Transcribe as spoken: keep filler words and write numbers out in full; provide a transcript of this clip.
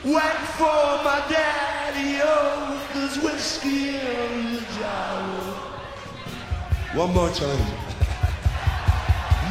Wait for my daddy-o, there's whiskey in the jar. One more time.